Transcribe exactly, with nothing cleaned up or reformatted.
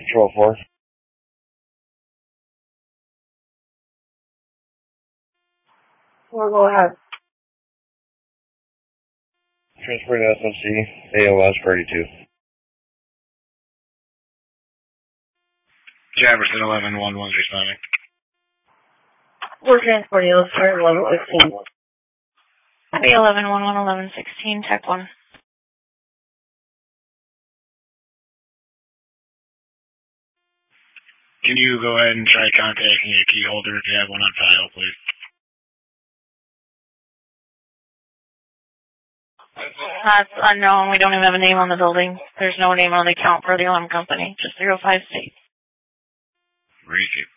Control four. Four, go ahead. Transport S M C, A O S thirty-two. Jefferson eleven one one responding. We're transporting those for eleven sixteen. Copy eleven one one eleven sixteen, tech one. Can you go ahead and try contacting a key holder if you have one on file, please? That's unknown. We don't even have a name on the building. There's no name on the account for the alarm company. Just zero five state. Receive.